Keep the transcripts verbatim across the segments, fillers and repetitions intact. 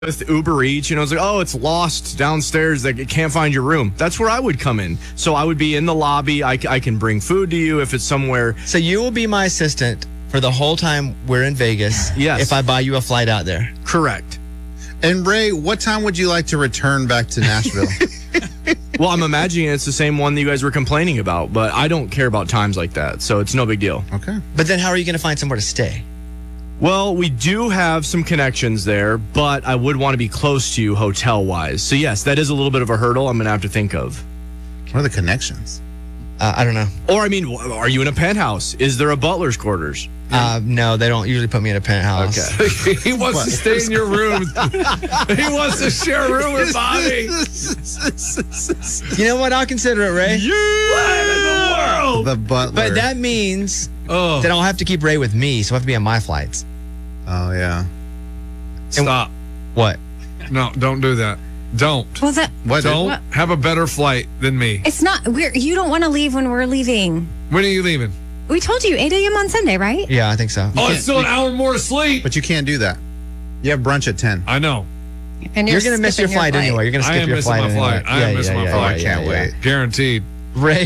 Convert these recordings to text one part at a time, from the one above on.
with Uber Eats, you know, it's like, oh, it's lost downstairs. Like, it can't find your room. That's where I would come in. So I would be in the lobby. I, I can bring food to you if it's somewhere. So you will be my assistant for the whole time we're in Vegas. Yes. If I buy you a flight out there. Correct. And Ray, what time would you like to return back to Nashville? Well, I'm imagining it's the same one that you guys were complaining about, but I don't care about times like that, so it's no big deal. Okay. But then how are you going to find somewhere to stay? Well, we do have some connections there, but I would want to be close to you hotel-wise. So, yes, that is a little bit of a hurdle I'm going to have to think of. What are the connections? Uh, I don't know. Or, I mean, are you in a penthouse? Is there a butler's quarters? Uh, no, they don't usually put me in a penthouse. Okay. He wants to stay in your room. He wants to share a room with Bobby. You know what? I'll consider it, Ray. What in the world? The butler. But that means Oh, that I'll have to keep Ray with me, so I have to be on my flights. Oh, yeah. stop. What? No, don't do that. Don't. Well, that What? Don't What? have a better flight than me. it's not. We're you don't want to leave when we're leaving. When are you leaving? We told you eight a.m. on Sunday, right? Yeah, I think so. Oh, it's still an hour more sleep. But you can't do that. You have brunch at ten. I know. And You're, going to miss your skipping flight, anyway. You're going to I skip am your missing flight my anyway. flight. I am missing my Oh, flight. I can't wait. Guaranteed. Ray,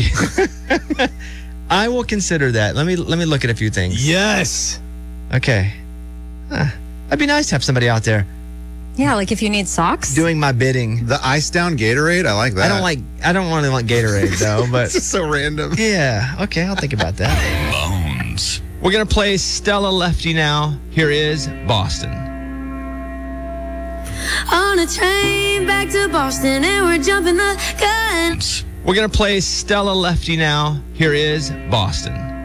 I will consider that. Let me let me look at a few things. Yes. Okay. Huh. That'd be nice to have somebody out there Yeah, like if you need socks. doing my bidding. The ice down Gatorade, I like that. I don't like. I don't want to like Gatorade though, but It's just so random. yeah. Okay, I'll think about that. Bones. We're gonna play Stella Lefty now. Here is Boston. On a train back to Boston and we're jumping the gun. We're gonna play Stella Lefty now. Here is Boston.